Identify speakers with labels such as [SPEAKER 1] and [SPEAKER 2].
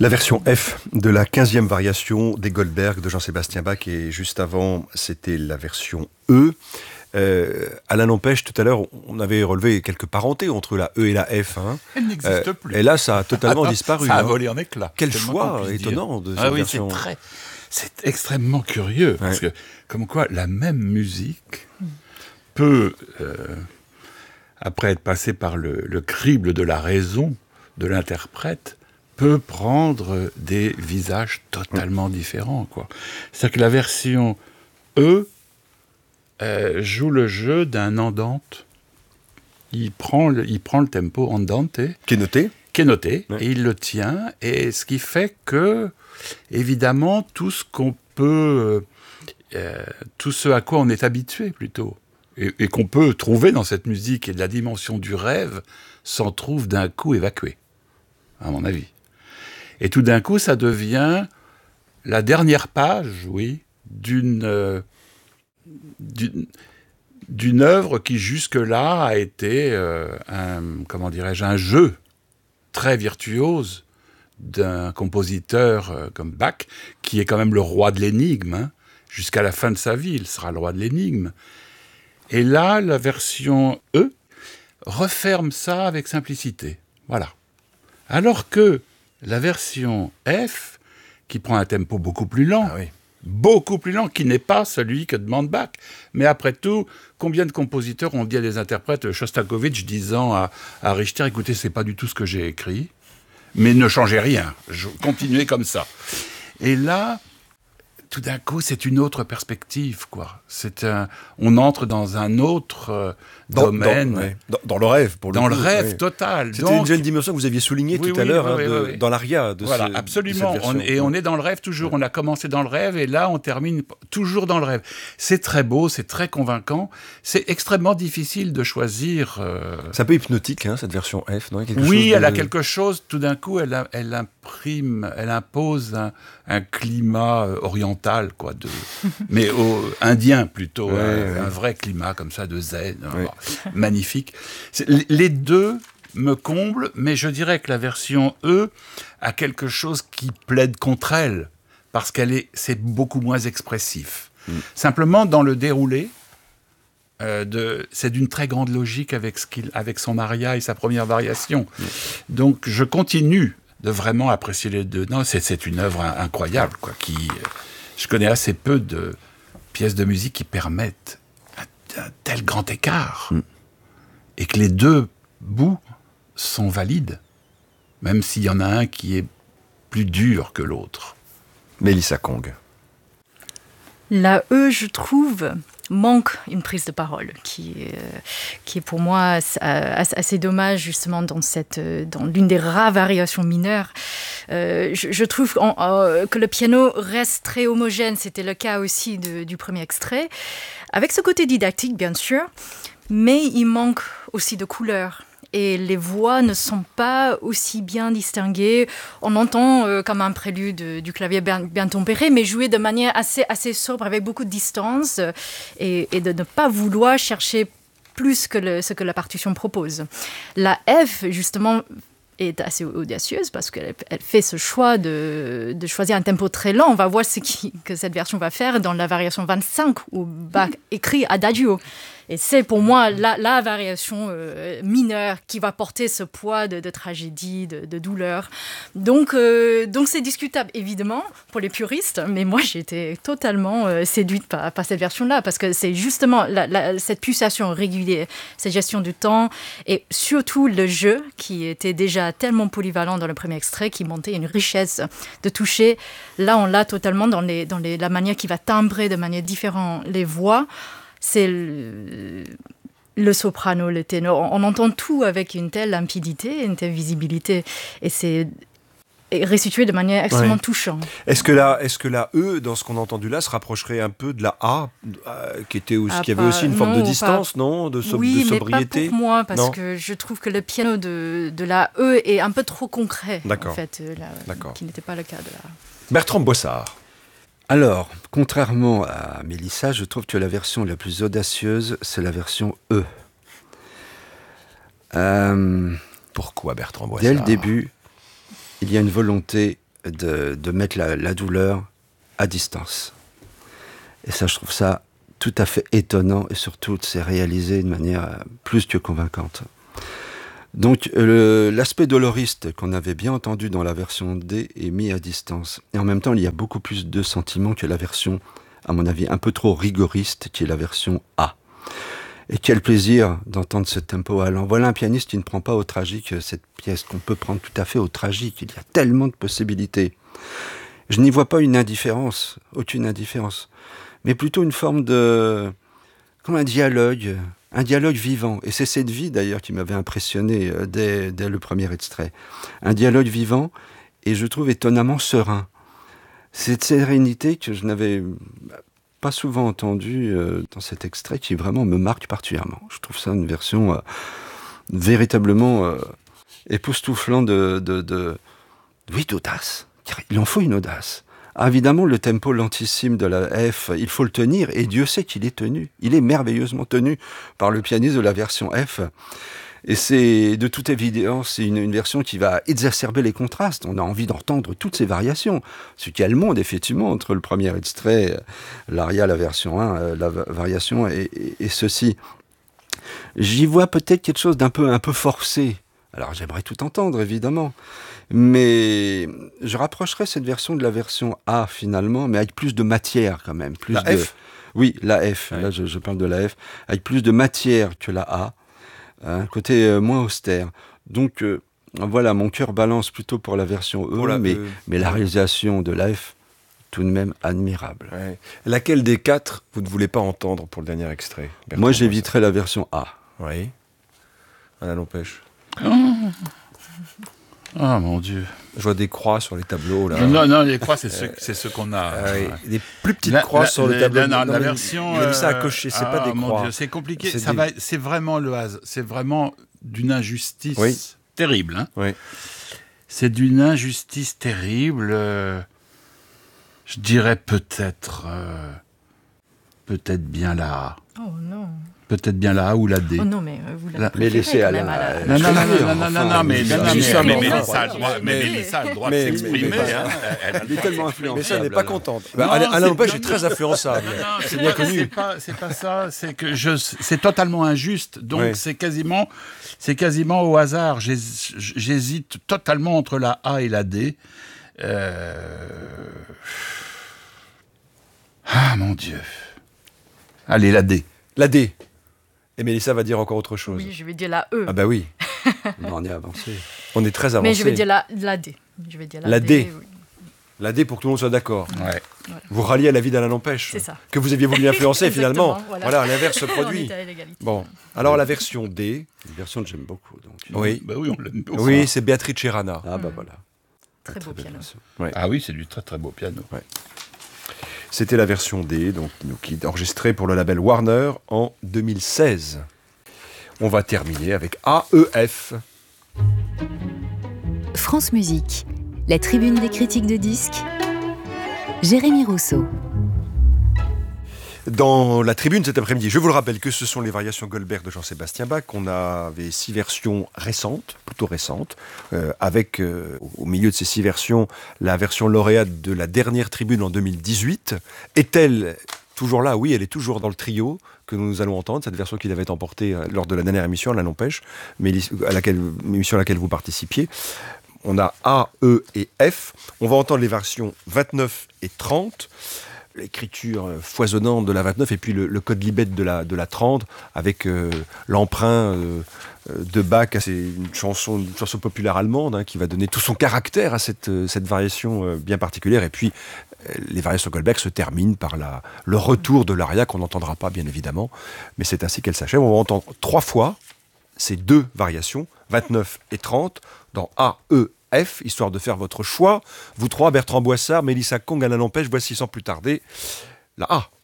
[SPEAKER 1] La version F de la 15e variation des Goldberg de Jean-Sébastien Bach, et juste avant, c'était la version E. Alain Lampèche, tout à l'heure, on avait relevé quelques parentés entre la E et la F.
[SPEAKER 2] Elle n'existe plus.
[SPEAKER 1] Et là, ça a totalement disparu.
[SPEAKER 2] Ça a volé en éclats.
[SPEAKER 1] Quel choix étonnant de cette version.
[SPEAKER 2] C'est extrêmement curieux, parce que, comme quoi, la même musique peut, après être passée par le crible de la raison de l'interprète, peut prendre des visages totalement différents, quoi. C'est-à-dire que la version E joue le jeu d'un andante. Il prend le tempo andante.
[SPEAKER 1] Qui est noté.
[SPEAKER 2] Et il le tient. Et ce qui fait que, évidemment, tout ce qu'on peut... tout ce à quoi on est habitué, plutôt, et qu'on peut trouver dans cette musique et de la dimension du rêve, s'en trouve d'un coup évacué, à mon avis. Et tout d'un coup, ça devient la dernière page, d'une œuvre qui jusque-là a été un jeu très virtuose d'un compositeur comme Bach, qui est quand même le roi de l'énigme, jusqu'à la fin de sa vie, il sera le roi de l'énigme. Et là, la version E referme ça avec simplicité. Voilà. Alors que la version F, qui prend un tempo beaucoup plus lent, qui n'est pas celui que demande Bach. Mais après tout, combien de compositeurs ont dit à des interprètes, Shostakovich disant à Richter, écoutez, c'est pas du tout ce que j'ai écrit, mais ne changez rien, continuez comme ça. Et là, tout d'un coup, c'est une autre perspective, quoi. On entre dans un autre domaine.
[SPEAKER 1] Dans le rêve, pour le coup.
[SPEAKER 2] Dans le rêve total.
[SPEAKER 1] C'était une dimension que vous aviez soulignée tout à l'heure, dans l'aria de
[SPEAKER 2] voilà, absolument. On est dans le rêve toujours. On a commencé dans le rêve et là, on termine toujours dans le rêve. C'est très beau, c'est très convaimpant. C'est extrêmement difficile de choisir...
[SPEAKER 1] C'est un peu hypnotique, cette version F, non?
[SPEAKER 2] Elle a quelque chose, tout d'un coup, elle impose un climat oriental, quoi, mais indien plutôt, un vrai climat comme ça de zen, magnifique. Les deux me comblent, mais je dirais que la version E a quelque chose qui plaide contre elle, parce c'est beaucoup moins expressif. Simplement, dans le déroulé, c'est d'une très grande logique avec son aria et sa première variation. Donc, je continue de vraiment apprécier les deux. Non, c'est une œuvre incroyable, quoi, je connais assez peu de pièces de musique qui permettent un tel grand écart. Et que les deux bouts sont valides, même s'il y en a un qui est plus dur que l'autre.
[SPEAKER 1] Mélissa Kong.
[SPEAKER 3] La E, je trouve, manque une prise de parole qui est pour moi assez dommage, justement, dans l'une des rares variations mineures. Je trouve que le piano reste très homogène. C'était le cas aussi du premier extrait, avec ce côté didactique, bien sûr, mais il manque aussi de couleurs. Et les voix ne sont pas aussi bien distinguées. On entend comme un prélude du clavier bien tempéré, mais joué de manière assez sobre, avec beaucoup de distance, et de ne pas vouloir chercher plus que ce que la partition propose. La F, justement, est assez audacieuse parce qu'elle fait ce choix de choisir un tempo très lent. On va voir que cette version va faire dans la variation 25 où Bach écrit Adagio. Et c'est pour moi la variation mineure qui va porter ce poids de tragédie, de douleur. Donc c'est discutable, évidemment, pour les puristes, mais moi j'ai été totalement séduite par cette version-là, parce que c'est justement cette pulsation régulière, cette gestion du temps, et surtout le jeu qui était déjà tellement polyvalent dans le premier extrait, qui montait une richesse de toucher. Là, on l'a totalement dans la manière qui va timbrer de manière différente les voix. C'est le soprano, le ténor. On entend tout avec une telle limpidité, une telle visibilité. Et c'est restitué de manière extrêmement touchante.
[SPEAKER 1] Est-ce que la E, dans ce qu'on a entendu là, se rapprocherait un peu de la A, qui avait aussi une forme de distance, de sobriété?
[SPEAKER 3] Mais pas pour moi, parce que je trouve que le piano de la E est un peu trop concret, en fait, qui n'était pas le cas de la...
[SPEAKER 1] Bertrand Boissard.
[SPEAKER 4] Alors, contrairement à Mélissa, je trouve que la version la plus audacieuse, c'est la version E.
[SPEAKER 1] Pourquoi Bertrand Boissard?
[SPEAKER 4] Dès le début, il y a une volonté de mettre la douleur à distance. Et ça, je trouve ça tout à fait étonnant, et surtout, c'est réalisé de manière plus que convaincante. Donc, l'aspect doloriste qu'on avait bien entendu dans la version D est mis à distance. Et en même temps, il y a beaucoup plus de sentiments que la version, à mon avis, un peu trop rigoriste, qui est la version A. Et quel plaisir d'entendre ce tempo allant. Voilà un pianiste qui ne prend pas au tragique cette pièce, qu'on peut prendre tout à fait au tragique. Il y a tellement de possibilités. Je n'y vois pas une indifférence, aucune indifférence, mais plutôt une forme de... comme un dialogue vivant. Et c'est cette vie, d'ailleurs, qui m'avait impressionné dès le premier extrait. Un dialogue vivant, et je trouve étonnamment serein. Cette sérénité que je n'avais pas souvent entendue dans cet extrait, qui vraiment me marque particulièrement. Je trouve ça une version véritablement époustouflante oui, d'audace. Il en faut une audace. Ah, évidemment, le tempo lentissime de la F, il faut le tenir, et Dieu sait qu'il est tenu. Il est merveilleusement tenu par le pianiste de la version F. Et c'est, de toute évidence, une version qui va exacerber les contrastes. On a envie d'entendre toutes ces variations. Ce qu'il y a le monde, effectivement, entre le premier extrait, l'aria, la version 1, la variation et ceci. J'y vois peut-être quelque chose d'un peu forcé. Alors, j'aimerais tout entendre, évidemment. Mais je rapprocherais cette version de la version A, finalement, mais avec plus de matière, quand même. Plus
[SPEAKER 1] F ?
[SPEAKER 4] Oui, la F. Ouais. Là, je parle de la F. Avec plus de matière que la A. Un côté moins austère. Donc, voilà, mon cœur balance plutôt pour la version E, mais la réalisation de la F, tout de même admirable.
[SPEAKER 1] Ouais. Laquelle des quatre vous ne voulez pas entendre pour le dernier extrait, Bertrand?
[SPEAKER 4] Moi, j'éviterais la version A.
[SPEAKER 1] Oui. Alain Lempêche.
[SPEAKER 2] Ah, mon Dieu.
[SPEAKER 1] Je vois des croix sur les tableaux, là.
[SPEAKER 2] Non, les croix, c'est ce qu'on a.
[SPEAKER 1] Oui. Des plus petites croix sur le tableau.
[SPEAKER 2] La version...
[SPEAKER 1] Il a mis ça à cocher, c'est pas des croix.
[SPEAKER 2] Mon Dieu, c'est compliqué. C'est vraiment le hasard. C'est vraiment d'une injustice terrible. Hein.
[SPEAKER 1] Oui.
[SPEAKER 2] C'est d'une injustice terrible. Je dirais peut-être bien la A.
[SPEAKER 3] Oh non.
[SPEAKER 2] Peut-être bien la A ou la D.
[SPEAKER 3] Oh non, mais vous
[SPEAKER 4] mais laissez à la...
[SPEAKER 2] Non, mais Mélissa a le droit de s'exprimer.
[SPEAKER 1] Elle est tellement influençable. Mais ça, elle n'est pas contente. Alain Lempêche est très influençable.
[SPEAKER 2] C'est bien connu. C'est pas ça. C'est que c'est totalement injuste. Donc c'est quasiment au hasard. J'hésite totalement entre la A et la D. Ah, mon Dieu. Allez, la D.
[SPEAKER 1] La D. Et Mélissa va dire encore autre chose.
[SPEAKER 3] Oui, je vais dire la E.
[SPEAKER 1] Ah bah oui.
[SPEAKER 4] On est avancé.
[SPEAKER 1] On est très avancé.
[SPEAKER 3] Mais je vais dire la D. Je vais dire
[SPEAKER 1] la D.
[SPEAKER 3] Oui.
[SPEAKER 1] La D pour que tout le monde soit d'accord.
[SPEAKER 2] Ouais.
[SPEAKER 1] Vous ralliez à la vie d'Alain Lempêche.
[SPEAKER 3] C'est ça.
[SPEAKER 1] Que vous aviez voulu influencer finalement. Voilà, l'inverse se produit.
[SPEAKER 3] On est à l'égalité.
[SPEAKER 1] Bon, alors la version D.
[SPEAKER 4] Une version que j'aime beaucoup. Donc.
[SPEAKER 1] Oui.
[SPEAKER 2] Bah oui, on l'aime beaucoup.
[SPEAKER 1] Oui, c'est Beatrice Rana.
[SPEAKER 4] Ah bah voilà.
[SPEAKER 3] Très beau piano.
[SPEAKER 1] Ouais.
[SPEAKER 2] Ah oui, c'est du très très beau piano.
[SPEAKER 1] Ouais. C'était la version D, donc qui est enregistrée pour le label Warner en 2016. On va terminer avec AEF.
[SPEAKER 5] France Musique, la tribune des critiques de disques. Jérémy Rousseau.
[SPEAKER 1] Dans la tribune cet après-midi, je vous le rappelle que ce sont les variations Goldberg de Jean-Sébastien Bach. On avait 6 versions récentes, plutôt récentes, avec au milieu de ces 6 versions la version lauréate de la dernière tribune en 2018. Est-elle toujours là? Oui, elle est toujours dans le trio que nous allons entendre, cette version qu'il avait emportée lors de la dernière émission, Alain Lempêche, émission à laquelle vous participiez. On a A, E et F. On va entendre les versions 29 et 30. L'écriture foisonnante de la 29 et puis le code Libet de la 30 avec l'emprunt de Bach. C'est une chanson populaire allemande qui va donner tout son caractère à cette variation bien particulière. Et puis les variations Goldberg se terminent par le retour de l'aria qu'on n'entendra pas bien évidemment, mais c'est ainsi qu'elle s'achève. On va entendre 3 fois ces 2 variations, 29 et 30, dans A, E, F, histoire de faire votre choix. Vous 3, Bertrand Boissard, Mélissa Kong, Alain Lempêche, voici sans plus tarder la A.